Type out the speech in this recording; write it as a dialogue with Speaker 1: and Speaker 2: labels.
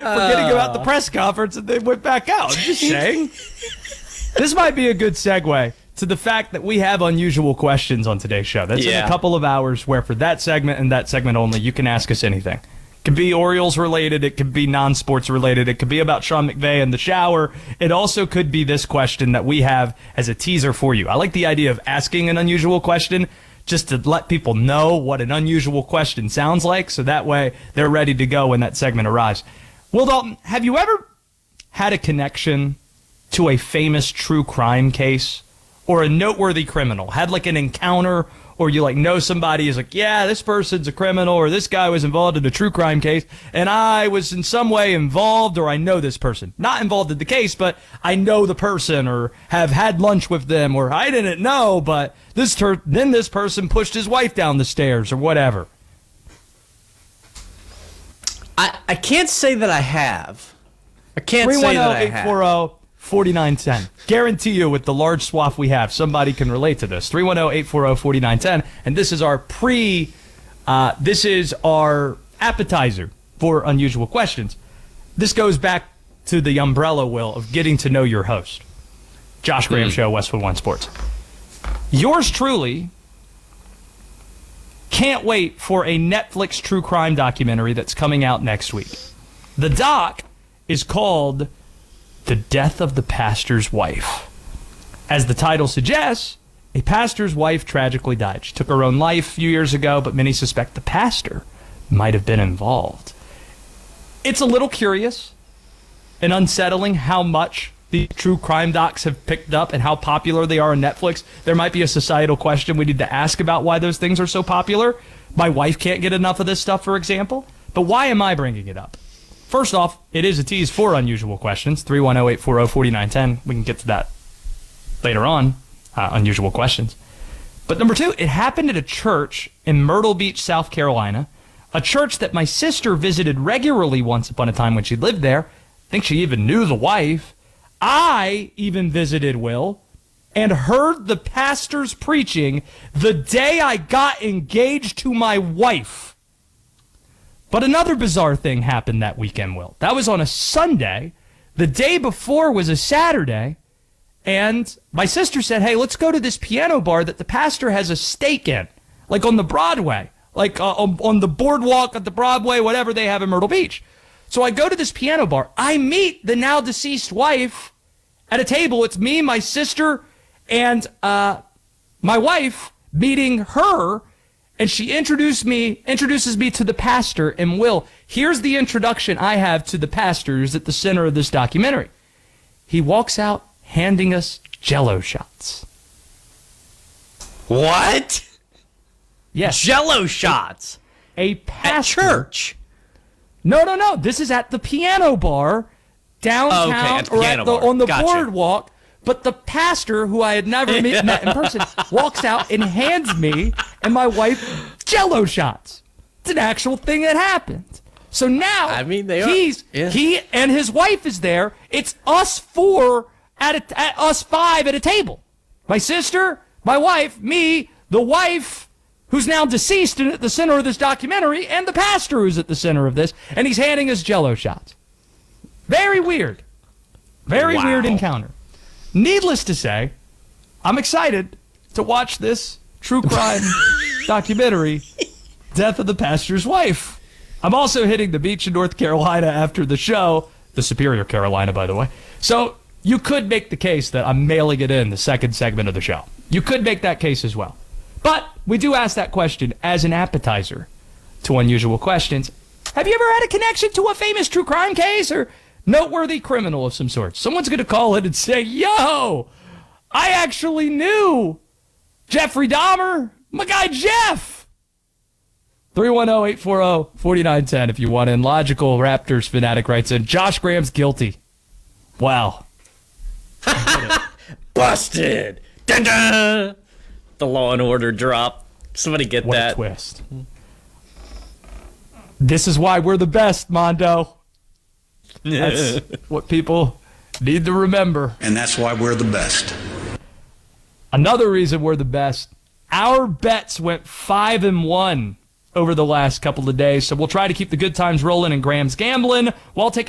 Speaker 1: forgetting about the press conference and they went back out. I'm just saying. This might be a good segue to the fact that we have unusual questions on today's show. That's in a couple of hours where for that segment and that segment only, you can ask us anything. It could be Orioles related. It could be non-sports related. It could be about Sean McVay in the shower. It also could be this question that we have as a teaser for you. I like the idea of asking an unusual question just to let people know what an unusual question sounds like, so that way they're ready to go when that segment arrives. Will Dalton, have you ever had a connection to a famous true crime case or a noteworthy criminal? Had like an encounter, or you like know somebody is like, yeah, this person's a criminal, or this guy was involved in a true crime case, and I was in some way involved, or I know this person. Not involved in the case, but I know the person, or have had lunch with them, or I didn't know, but then this person pushed his wife down the stairs, or whatever.
Speaker 2: I can't say that I have. I can't say that I have.
Speaker 1: 310-840-4910. Guarantee you with the large swath we have, somebody can relate to this. 310-840-4910. And this is our this is our appetizer for unusual questions. This goes back to the umbrella, Will, of getting to know your host. Josh Graham Show, Westwood One Sports. Yours truly can't wait for a Netflix true crime documentary that's coming out next week. The doc is called The Death of the Pastor's Wife. As the title suggests, a pastor's wife tragically died. She took her own life a few years ago, but many suspect the pastor might have been involved. It's a little curious and unsettling how much the true crime docs have picked up and how popular they are on Netflix. There might be a societal question we need to ask about why those things are so popular. My wife can't get enough of this stuff, for example. But why am I bringing it up? First off, it is a tease for unusual questions. 310-840-4910. We can get to that later on, unusual questions. But number two, it happened at a church in Myrtle Beach, South Carolina, a church that my sister visited regularly once upon a time when she lived there. I think she even knew the wife. I even visited, Will, and heard the pastors preaching the day I got engaged to my wife. But another bizarre thing happened that weekend, Will. That was on a Sunday. The day before was a Saturday. And my sister said, hey, let's go to this piano bar that the pastor has a stake in, like on the Broadway, like on the boardwalk at the Broadway, whatever they have in Myrtle Beach. So I go to this piano bar. I meet the now deceased wife at a table. It's me, my sister, and my wife meeting her. And she introduces me to the pastor. And Will, here's the introduction I have to the pastor who's at the center of this documentary. He walks out handing us Jell-O shots.
Speaker 2: What?
Speaker 1: Yes.
Speaker 2: Jell-O shots?
Speaker 1: A pastor.
Speaker 2: At church?
Speaker 1: No. This is at the piano bar downtown on the boardwalk. But the pastor, who I had never met in person, walks out and hands me and my wife Jell-O shots. It's an actual thing that happened. So now he and his wife is there. It's us four us five at a table. My sister, my wife, me, the wife who's now deceased and at the center of this documentary, and the pastor who's at the center of this, and he's handing us Jell-O shots. Very weird. Very weird encounter. Needless to say, I'm excited to watch this true crime documentary, Death of the Pastor's Wife. I'm also hitting the beach in North Carolina after the show, the Superior Carolina, by the way. So you could make the case that I'm mailing it in the second segment of the show. You could make that case as well. But we do ask that question as an appetizer to unusual questions. Have you ever had a connection to a famous true crime case or noteworthy criminal of some sort? Someone's going to call in and say, yo, I actually knew Jeffrey Dahmer, my guy Jeff. 310-840-4910 if you want in. Logical Raptors fanatic writes in, Josh Graham's guilty. Wow.
Speaker 2: Busted. Dun, dun. The Law and Order drop. Somebody get
Speaker 1: what
Speaker 2: that.
Speaker 1: What a twist. This is why we're the best, Mondo. That's what people need to remember.
Speaker 3: And that's why we're the best.
Speaker 1: Another reason we're the best, our bets went 5-1 over the last couple of days, so we'll try to keep the good times rolling in Graham's Gambling while taking